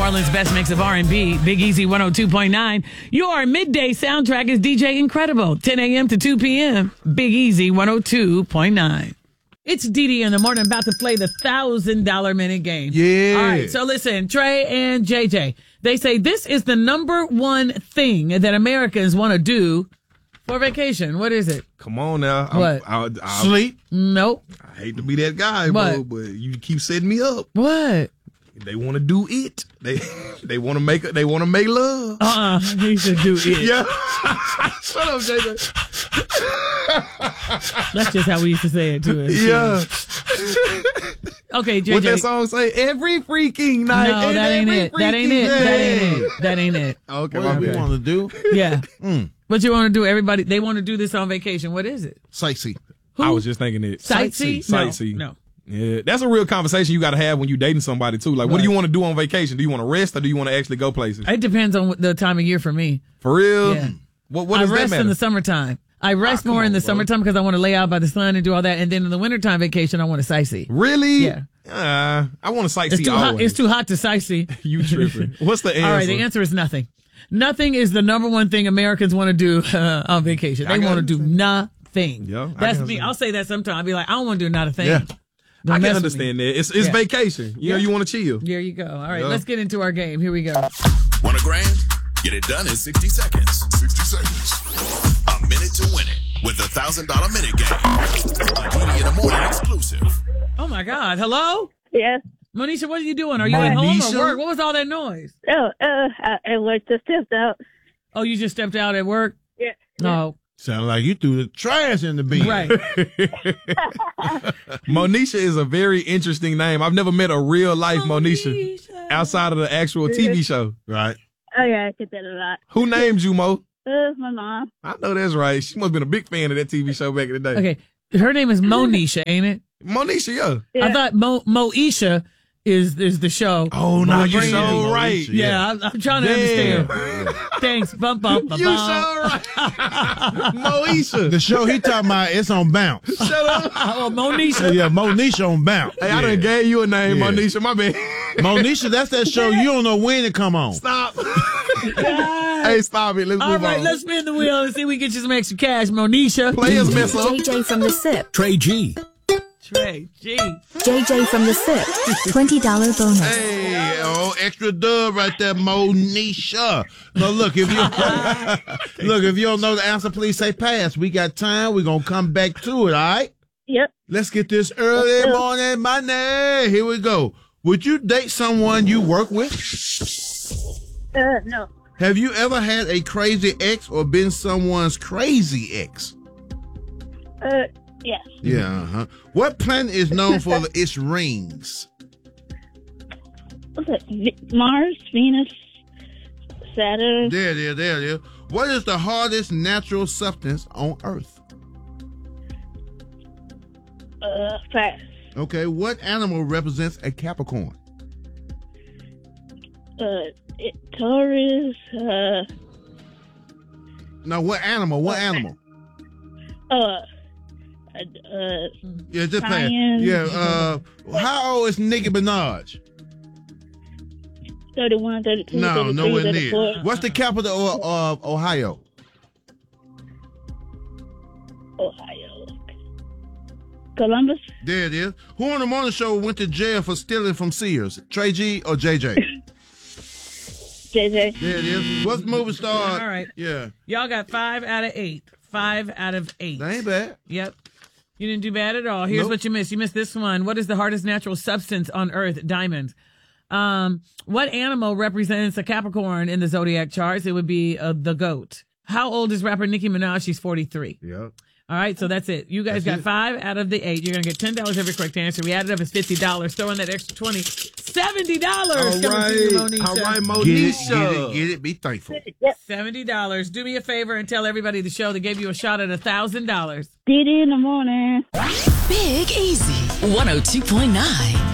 Orleans' best mix of R&B, Big Easy 102.9. Your midday soundtrack is DJ Incredible, 10 a.m. to 2 p.m. Big Easy 102.9. It's Dee in the morning, about to play the $1,000 minute game. Yeah. All right, so listen, Trey and JJ, they say this is the number one thing that Americans want to do for vacation. What is it? Come on now. What? Sleep. Nope. I hate to be that guy, What? bro, but you keep setting me up. What? They want to do it. They want to make love. He should do it. Yeah. Shut up, JJ. That's just how we used to say it too. Yeah. Okay, JJ. What that song say? Every freaking night. No, that ain't it. That ain't it. That ain't it. Okay, What we want to do? Yeah. What you want to do? Everybody, they want to do this on vacation. What is it? Sightsee. I was just thinking it. Sightsee? Sightsee. No. Yeah, that's a real conversation you got to have when you're dating somebody too. Like, what do you want to do on vacation? Do you want to rest or do you want to actually go places? It depends on the time of year for me. For real? Yeah. What I does that rest matter? in the summertime. I rest more in the summertime because I want to lay out by the sun and do all that. And then in the wintertime vacation, I want to sightsee. Really? Yeah. I want to sightsee It's too hot. always. It's too hot to sightsee. You tripping. What's the answer? All right, the answer is nothing. Nothing is the number one thing Americans want to do on vacation. They want to do nothing. Yeah, That's me. I'll say that sometime. I'll be like, I don't want to do not a thing. Yeah. Don't I mess can with me. understand that. It's vacation. You know, you want to chill. There you go. All right, Yeah. let's get into our game. Here we go. Want a grand? Get it done in 60 seconds. 60 seconds. A minute to win it with the $1,000 minute game. A Dee in the morning exclusive. Oh my God. Hello? Yes. Monisha, what are you doing? Are you at home Monisha? or work? What was all that noise? I worked just stepped out. Oh, you just stepped out at work? Yeah. No. Sound like you threw the trash in the bin. Right. Monisha is a very interesting name. I've never met a real life Monisha outside of the actual TV show. Right. Oh, yeah, I get that a lot. Who named you, Mo? My mom. I know that's right. She must have been a big fan of that TV show back in the day. Okay. Her name is Monisha, ain't it? Monisha, yeah. Yeah. I thought Moesha is the show. Oh, no, you Monisha. so right. Yeah, I'm trying to understand. Thanks. Bump, bump, bump. You so right. Moesha. The show he talking about, it's on bounce. Shut up. Oh, Monisha. Yeah, Monisha on bounce. Hey, I done gave you a name, Yeah. Monisha. My bad. Monisha, that's that show you don't know when it come on. Stop. Hey, stop it. Let's All move right, on. let's spin the wheel and see if we get you some extra cash, Monisha. Players mess up. JJ from the SIP. Trey G. Trey, G. JJ from the SIP. $20 bonus. Hey, extra dub right there, Monisha. No, look, if you don't know the answer, please say pass. We got time. We're gonna come back to it, all right? Yep. Let's get this early morning money. Here we go. Would you date someone you work with? No. Have you ever had a crazy ex or been someone's crazy ex? Yes. Yeah, uh-huh. What planet is known for its rings? What's it? Mars, Venus, Saturn. There. What is the hardest natural substance on Earth? Fast. Okay, what animal represents a Capricorn? Taurus. No, what animal? What animal? Yeah, just pass. Lion. Yeah, how old is Nicki Minaj? 31, 32, No, 33, nowhere 34. near. What's the capital of Ohio? Ohio. Columbus. There it is. Who on the morning show went to jail for stealing from Sears? Trey G or JJ? JJ. There it is. What's the movie star? All right. Yeah. Y'all got 5 out of 8. 5 out of 8. That ain't bad. Yep. You didn't do bad at all. Here's Nope. what you missed. You missed this one. What is the hardest natural substance on Earth? Diamond. What animal represents a Capricorn in the zodiac charts? It would be the goat. How old is rapper Nicki Minaj? She's 43. Yeah. All right, so that's it. You guys got 5 out of the 8. You're going to get $10 every correct answer. We added up as $50. Throw in that extra $20. $70. All right, Monisha. Get it. Be thankful. $70. Do me a favor and tell everybody the show that gave you a shot at $1,000. Dee in the morning. Big Easy 102.9.